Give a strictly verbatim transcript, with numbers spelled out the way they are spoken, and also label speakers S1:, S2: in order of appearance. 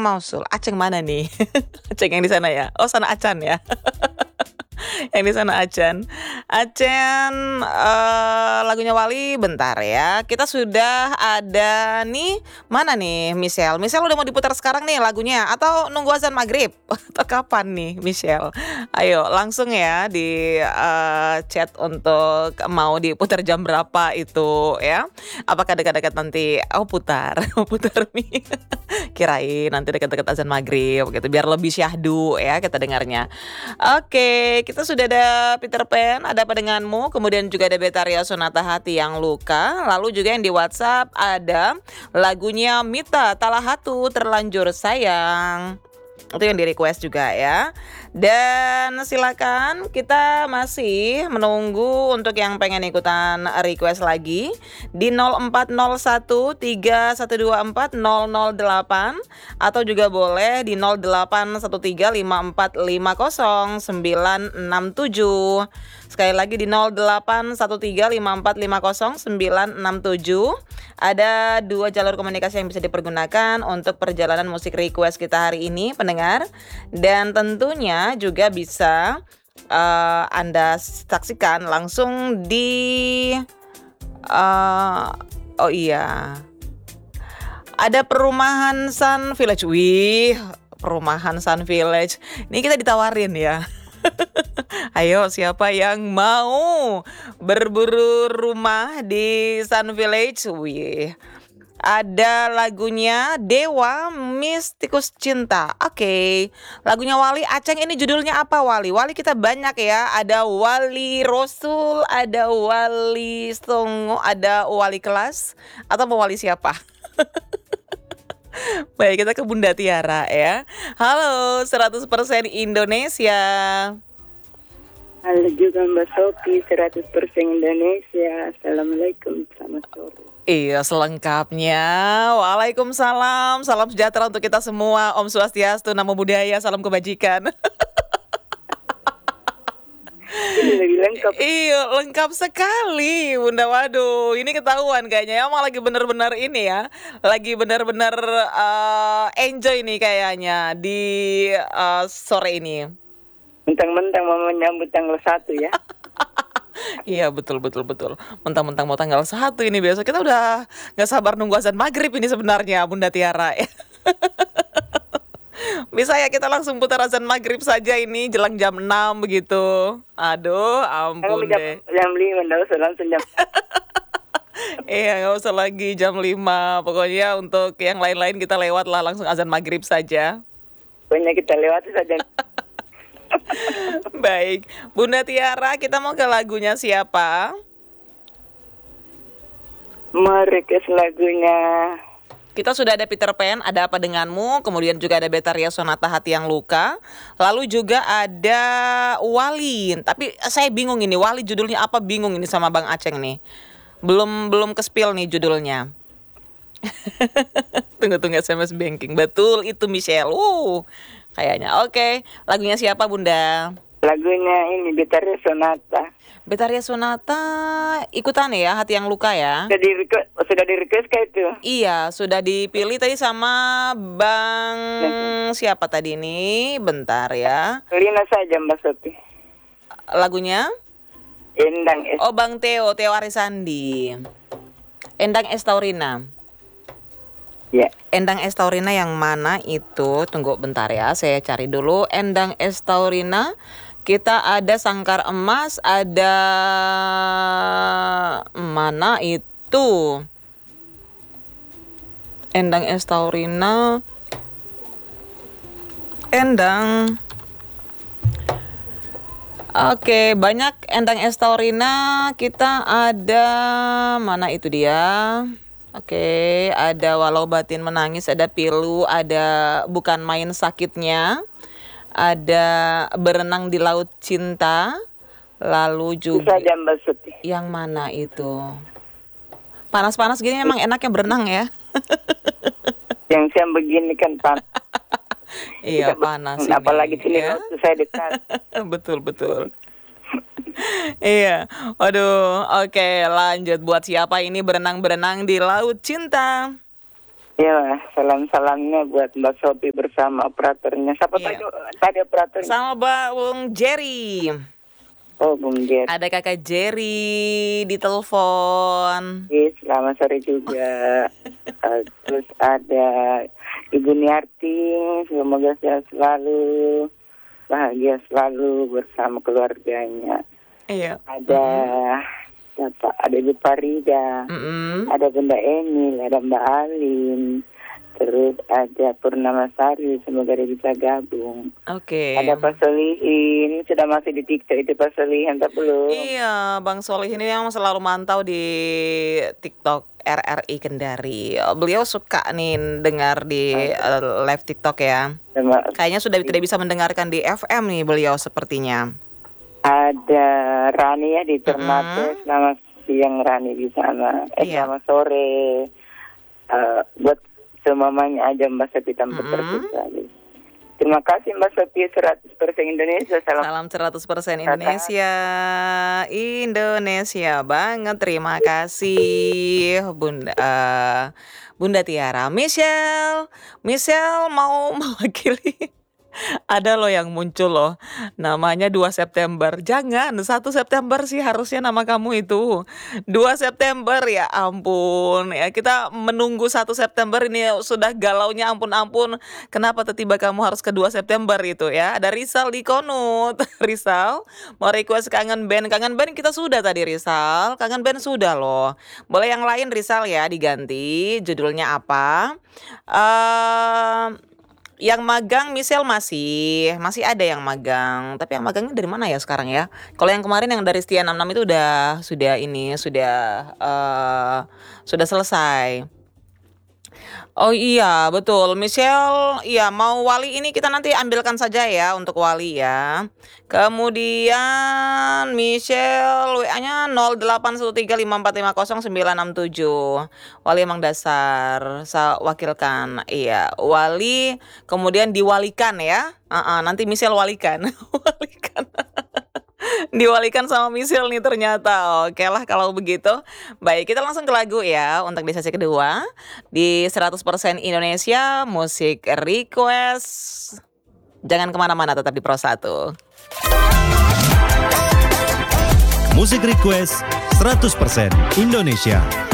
S1: Mausul. Aceng mana nih? Aceng yang di sana ya? Oh, sana Acan ya? Yang di sana Acan. Acan eh, lagunya Wali bentar ya. Kita sudah ada nih, mana nih Michelle? Michelle udah mau diputar sekarang nih lagunya atau nunggu azan maghrib? Atau kapan nih Michelle? Ayo langsung ya di eh, chat untuk mau diputar jam berapa itu ya. Apakah dekat-dekat nanti oh putar, oh putar nih. Kirain nanti dekat-dekat azan maghrib gitu biar lebih syahdu ya kita dengarnya. Oke, kita sudah ada Peter Pan, ada apa denganmu? Kemudian juga ada Betaria Sonata Hati yang Luka. Lalu juga yang di WhatsApp ada lagunya Mita Talahatu Terlanjur Sayang. Itu yang di request juga ya. Dan silakan kita masih menunggu untuk yang pengen ikutan request lagi di nol empat nol satu tiga satu dua empat nol nol delapan atau juga boleh di nol delapan satu tiga lima empat lima nol sembilan enam tujuh. Sekali lagi di nol delapan satu tiga lima empat lima nol sembilan enam tujuh. Ada dua jalur komunikasi yang bisa dipergunakan untuk perjalanan musik request kita hari ini, pendengar. Dan tentunya juga bisa uh, Anda saksikan langsung di uh, oh iya. Ada perumahan Sun Village. Wih, perumahan Sun Village. Ini kita ditawarin ya. Ayo siapa yang mau berburu rumah di Sun Village? Wih. Ada lagunya Dewa Mistikus Cinta. Oke. Okay. Lagunya Wali Aceng ini judulnya apa Wali? Wali kita banyak ya. Ada Wali Rosul, ada Wali Songo, ada Wali Kelas atau mau Wali siapa? Baik, kita ke Bunda Tiara ya. Halo, seratus persen Indonesia.
S2: Halo juga Mbak Sophie, seratus persen Indonesia. Assalamualaikum, selamat sore.
S1: Iya, selengkapnya. Waalaikumsalam. Salam sejahtera untuk kita semua. Om Swastiastu, Namo Buddhaya, salam kebajikan.
S2: Ini lebih lengkap.
S1: Iya, lengkap sekali Bunda. Waduh, ini ketahuan kayaknya emang lagi benar-benar ini ya. Lagi benar-benar uh, enjoy nih kayaknya di uh, sore ini.
S2: Mentang-mentang mau menyambut tanggal satu ya.
S1: Iya, betul betul betul. Mentang-mentang mau tanggal satu ini besok kita udah enggak sabar nunggu azan maghrib ini sebenarnya Bunda Tiara. Bisa ya kita langsung putar azan maghrib saja ini jelang jam enam begitu. Aduh, ampun
S2: jam,
S1: deh.
S2: Jam lima enggak usah langsung jam.
S1: Iya, nggak usah lagi jam lima. Pokoknya untuk yang lain-lain kita lewat lah langsung azan maghrib saja.
S2: Pokoknya kita lewati saja.
S1: Baik, Bunda Tiara, kita mau ke lagunya siapa?
S2: Mari ke lagunya.
S1: Kita sudah ada Peter Pan, ada apa denganmu? Kemudian juga ada Betaria Sonata Hati yang Luka. Lalu juga ada Wali. Tapi saya bingung ini, Wali judulnya apa? Bingung ini sama Bang Aceng nih. Belum belum ke-spill nih judulnya. Tunggu-tunggu S M S banking. Betul itu Michelle. Uh, kayaknya. Oke, okay. Lagunya siapa Bunda?
S2: Lagunya ini Betaria Sonata.
S1: Betaria Sonata ikutan ya Hati yang Luka ya.
S2: Sudah di request, sudah di request kayak itu.
S1: Iya, sudah dipilih tadi sama Bang siapa tadi ini? Bentar ya.
S2: Lina saja Mbak Sophie.
S1: Lagunya?
S2: Endang Es.
S1: Oh, Bang Theo, Theo Arisandi. Endang Estaurina.
S2: Ya.
S1: Endang Estaurina yang mana itu? Tunggu bentar ya, saya cari dulu. Endang Estaurina. Kita ada Sangkar Emas, ada mana itu? Endang Estaurina. Endang. Oke, banyak Endang Estaurina. Kita ada mana itu dia? Oke, ada Walau Batin Menangis, ada Pilu, ada Bukan Main Sakitnya. Ada Berenang di Laut Cinta. Lalu juga
S2: saja, Mbak Suti.
S1: Yang mana itu? Panas-panas gini emang enaknya berenang ya.
S2: Yang siang begini kan panas.
S1: Iya, panas ini.
S2: Apalagi sini
S1: ya?
S2: Waktu saya dekat.
S1: Betul betul. Iya. Waduh, oke, lanjut buat siapa ini berenang-berenang di Laut Cinta?
S2: Ya, salam-salamnya buat Mbak Sophie bersama operatornya. Siapa
S1: Iya.
S2: tadi, tadi operatornya?
S1: Sama Bung Jerry.
S2: Oh, Bung Jer.
S1: Ada Kakak Jerry di telepon.
S2: Yes, selamat sore juga. Uh, terus ada Ibu Niarti, semoga sehat selalu, bahagia selalu bersama keluarganya.
S1: Iya.
S2: Ada siapa? Ada Ibu Farida,
S1: Mm-mm.
S2: ada Bunda Emil, ada Mbak Alin, terus ada Purnama Sari, semoga dia bisa gabung.
S1: Oke.
S2: Ada Pak Solihin, sudah masih di TikTok itu Pak Solihin, tak belum?
S1: Iya, Bang Solih ini yang selalu mantau di TikTok R R I Kendari. Beliau suka nih dengar di uh, live TikTok ya.
S2: Sama-
S1: Kayaknya sudah tidak bisa mendengarkan di F M nih beliau sepertinya.
S2: Ada Rani ya di Ternate, selamat siang Rani di sana. Eh,
S1: Iya.
S2: selamat sore. Eh, buat semuanya aja Mbak Sophie tanpa
S1: Mm-mm.
S2: terpisah. Terima kasih Mbak Sophie, seratus persen Indonesia. Salam.
S1: Salam seratus persen Indonesia. Indonesia banget. Terima kasih Bunda eh, Bunda Tiara. Michelle, Michelle mau mewakili. Ada loh yang muncul loh, namanya dua September. Jangan, satu September sih harusnya nama kamu itu. dua September, ya ampun. Ya kita menunggu satu September ini sudah galaunya ampun-ampun. Kenapa tiba-tiba kamu harus ke dua September itu ya? Ada Rizal di Konut. Rizal mau request kangen band. Kangen band kita sudah tadi Rizal. Kangen band sudah loh. Boleh yang lain Rizal ya diganti. Judulnya apa? Eh Yang magang Michelle masih masih ada yang magang, tapi yang magangnya dari mana ya sekarang ya? Kalau yang kemarin yang dari Setia enam puluh enam itu udah sudah ini sudah eh sudah selesai. Oh iya betul Michelle, iya mau Wali ini kita nanti ambilkan saja ya untuk Wali ya. Kemudian Michelle W A-nya nol delapan satu tiga lima empat lima nol sembilan enam tujuh. Wali emang dasar, saya wakilkan. Iya, Wali kemudian diwalikan ya. Uh-uh, nanti Michelle walikan. Walikan. Diwalikan sama Michelle nih ternyata. Oke lah kalau begitu. Baik, kita langsung ke lagu ya untuk di sesi kedua di seratus persen Indonesia Musik Request. Jangan kemana-mana, tetap di Pro satu.
S3: Musik Request seratus persen Indonesia.